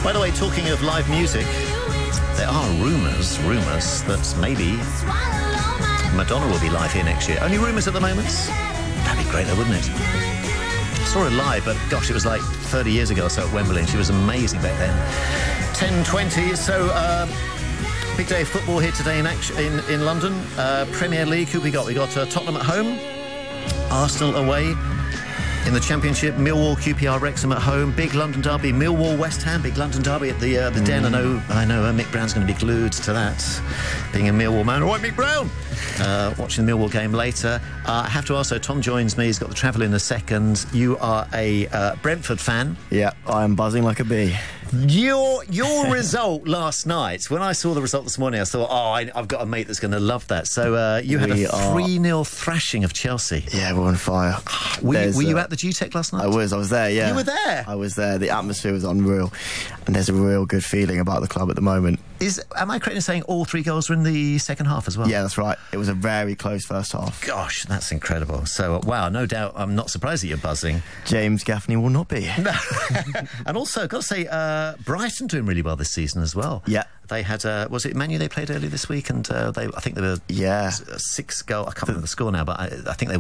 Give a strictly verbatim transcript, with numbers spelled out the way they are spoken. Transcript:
By the way, talking of live music, there are rumours, rumours that maybe Madonna will be live here next year. Only rumours at the moment. That'd be great though, wouldn't it? I saw her live, but gosh, it was like thirty years ago or so at Wembley, and she was amazing back then. ten twenty, so um, big day of football here today in action, in, in London. Uh, Premier League, who we got? We got uh, Tottenham at home, Arsenal away. In the Championship, Millwall, Q P R, Wrexham at home. Big London derby, Millwall, West Ham. Big London derby at the uh, the mm. Den. I know, I know uh, Mick Brown's going to be glued to that, being a Millwall man. All right, Mick Brown! Uh, watching the Millwall game later. Uh, I have to ask, so Tom joins me. He's got the travel in a second. You are a uh, Brentford fan. Yeah, I am buzzing like a bee. Your your result last night, when I saw the result this morning, I thought, oh, I, I've got a mate that's going to love that. So uh, you had we a three nil thrashing of Chelsea. Yeah, we're on fire. Were, you, were you at the G Tech last night? I was, I was there, yeah. You were there? I was there. The atmosphere was unreal. And there's a real good feeling about the club at the moment. Is Am I correct in saying all three goals were in the second half as well? Yeah, that's right. It was a very close first half. Gosh, that's incredible. So, uh, wow, no doubt I'm not surprised that you're buzzing. James Gaffney will not be. And also, I've got to say, uh, Brighton doing really well this season as well. Yeah. They had, uh, was it Man U they played earlier this week? And uh, they, I think they were yeah. six goal. I can't remember the score now, but I, I think they